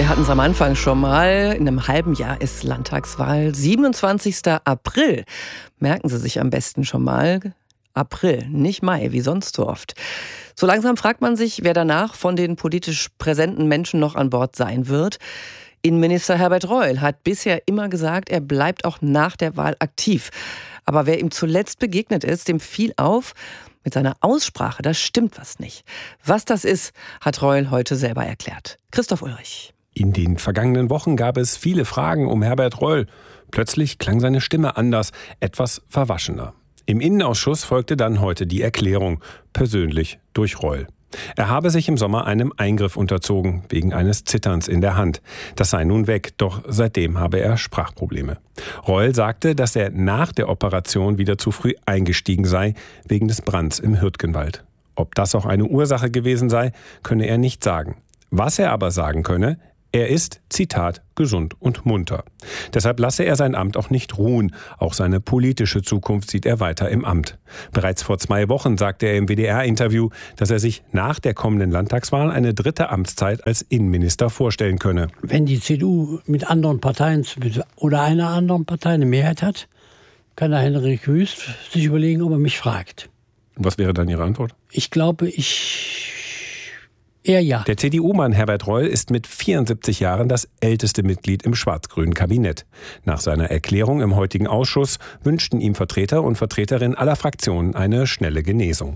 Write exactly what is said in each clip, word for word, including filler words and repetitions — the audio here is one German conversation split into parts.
Wir hatten es am Anfang schon mal. In einem halben Jahr ist Landtagswahl. siebenundzwanzigster April. Merken Sie sich am besten schon mal. April, nicht Mai, wie sonst so oft. So langsam fragt man sich, wer danach von den politisch präsenten Menschen noch an Bord sein wird. Innenminister Herbert Reul hat bisher immer gesagt, er bleibt auch nach der Wahl aktiv. Aber wer ihm zuletzt begegnet ist, dem fiel auf, mit seiner Aussprache, da stimmt was nicht. Was das ist, hat Reul heute selber erklärt. Christoph Ulrich. In den vergangenen Wochen gab es viele Fragen um Herbert Reul. Plötzlich klang seine Stimme anders, etwas verwaschener. Im Innenausschuss folgte dann heute die Erklärung, persönlich durch Reul. Er habe sich im Sommer einem Eingriff unterzogen, wegen eines Zitterns in der Hand. Das sei nun weg, doch seitdem habe er Sprachprobleme. Reul sagte, dass er nach der Operation wieder zu früh eingestiegen sei, wegen des Brands im Hürtgenwald. Ob das auch eine Ursache gewesen sei, könne er nicht sagen. Was er aber sagen könne: Er ist, Zitat, gesund und munter. Deshalb lasse er sein Amt auch nicht ruhen. Auch seine politische Zukunft sieht er weiter im Amt. Bereits vor zwei Wochen sagte er im W D R-Interview, dass er sich nach der kommenden Landtagswahl eine dritte Amtszeit als Innenminister vorstellen könne. Wenn die C D U mit anderen Parteien oder einer anderen Partei eine Mehrheit hat, kann der Henrik Wüst sich überlegen, ob er mich fragt. Was wäre dann Ihre Antwort? Ich glaube, ich... Eher ja. Der C D U-Mann Herbert Reul ist mit vierundsiebzig Jahren das älteste Mitglied im schwarz-grünen Kabinett. Nach seiner Erklärung im heutigen Ausschuss wünschten ihm Vertreter und Vertreterinnen aller Fraktionen eine schnelle Genesung.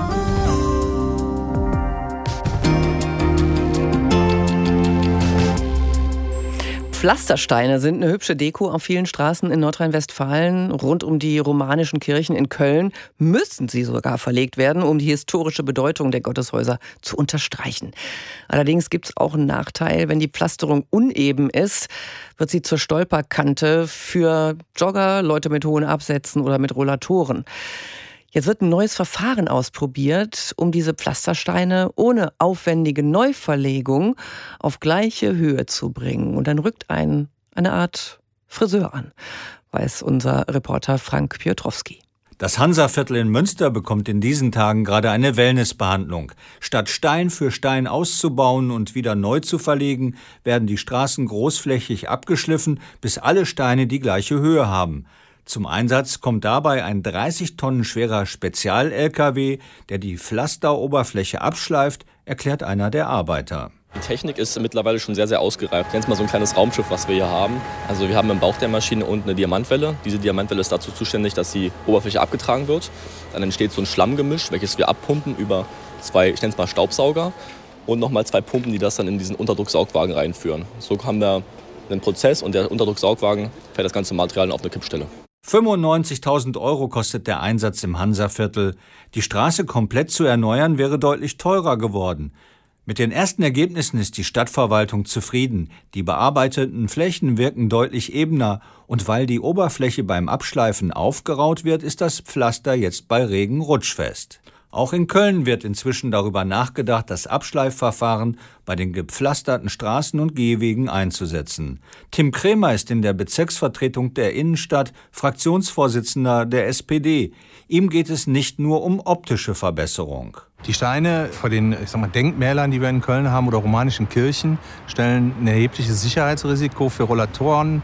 Pflastersteine sind eine hübsche Deko auf vielen Straßen in Nordrhein-Westfalen. Rund um die romanischen Kirchen in Köln müssen sie sogar verlegt werden, um die historische Bedeutung der Gotteshäuser zu unterstreichen. Allerdings gibt es auch einen Nachteil: Wenn die Pflasterung uneben ist, wird sie zur Stolperkante für Jogger, Leute mit hohen Absätzen oder mit Rollatoren. Jetzt wird ein neues Verfahren ausprobiert, um diese Pflastersteine ohne aufwendige Neuverlegung auf gleiche Höhe zu bringen. Und dann rückt ein, eine Art Friseur an, weiß unser Reporter Frank Piotrowski. Das Hansaviertel in Münster bekommt in diesen Tagen gerade eine Wellnessbehandlung. Statt Stein für Stein auszubauen und wieder neu zu verlegen, werden die Straßen großflächig abgeschliffen, bis alle Steine die gleiche Höhe haben. Zum Einsatz kommt dabei ein dreißig Tonnen schwerer Spezial-L K W, der die Pflasteroberfläche abschleift, erklärt einer der Arbeiter. Die Technik ist mittlerweile schon sehr, sehr ausgereift. Jetzt mal so ein kleines Raumschiff, was wir hier haben. Also wir haben im Bauch der Maschine unten eine Diamantwelle. Diese Diamantwelle ist dazu zuständig, dass die Oberfläche abgetragen wird. Dann entsteht so ein Schlammgemisch, welches wir abpumpen über zwei, ich nenne es mal Staubsauger, und nochmal zwei Pumpen, die das dann in diesen Unterdrucksaugwagen reinführen. So haben wir einen Prozess und der Unterdrucksaugwagen fährt das ganze Material auf eine Kippstelle. fünfundneunzigtausend Euro kostet der Einsatz im Hansaviertel. Die Straße komplett zu erneuern wäre deutlich teurer geworden. Mit den ersten Ergebnissen ist die Stadtverwaltung zufrieden. Die bearbeiteten Flächen wirken deutlich ebener. Und weil die Oberfläche beim Abschleifen aufgeraut wird, ist das Pflaster jetzt bei Regen rutschfest. Auch in Köln wird inzwischen darüber nachgedacht, das Abschleifverfahren bei den gepflasterten Straßen und Gehwegen einzusetzen. Tim Krämer ist in der Bezirksvertretung der Innenstadt Fraktionsvorsitzender der S P D. Ihm geht es nicht nur um optische Verbesserung. Die Steine vor den, ich sag mal, Denkmälern, die wir in Köln haben, oder romanischen Kirchen, stellen ein erhebliches Sicherheitsrisiko für Rollatoren,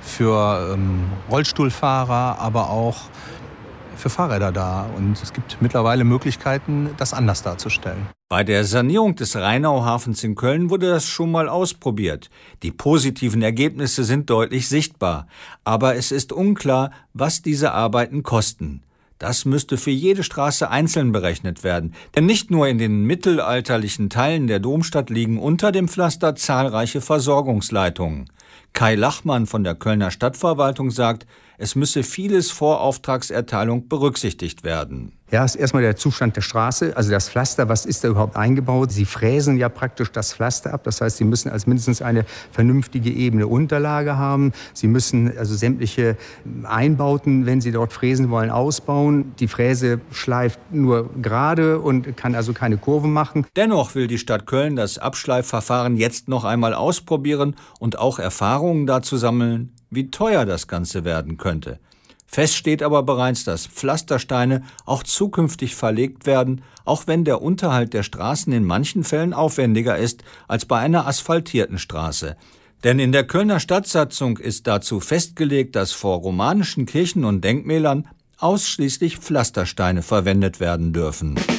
für ähm, Rollstuhlfahrer, aber auch für Fahrräder dar. Und es gibt mittlerweile Möglichkeiten, das anders darzustellen. Bei der Sanierung des Rheinauhafens in Köln wurde das schon mal ausprobiert. Die positiven Ergebnisse sind deutlich sichtbar. Aber es ist unklar, was diese Arbeiten kosten. Das müsste für jede Straße einzeln berechnet werden. Denn nicht nur in den mittelalterlichen Teilen der Domstadt liegen unter dem Pflaster zahlreiche Versorgungsleitungen. Kai Lachmann von der Kölner Stadtverwaltung sagt, es müsse vieles vor Auftragserteilung berücksichtigt werden. Ja, ist erstmal der Zustand der Straße, also das Pflaster, was ist da überhaupt eingebaut? Sie fräsen ja praktisch das Pflaster ab, das heißt, Sie müssen als mindestens eine vernünftige ebene Unterlage haben. Sie müssen also sämtliche Einbauten, wenn Sie dort fräsen wollen, ausbauen. Die Fräse schleift nur gerade und kann also keine Kurven machen. Dennoch will die Stadt Köln das Abschleifverfahren jetzt noch einmal ausprobieren und auch Erfahrungen dazu sammeln, wie teuer das Ganze werden könnte. Fest steht aber bereits, dass Pflastersteine auch zukünftig verlegt werden, auch wenn der Unterhalt der Straßen in manchen Fällen aufwendiger ist als bei einer asphaltierten Straße. Denn in der Kölner Stadtsatzung ist dazu festgelegt, dass vor romanischen Kirchen und Denkmälern ausschließlich Pflastersteine verwendet werden dürfen.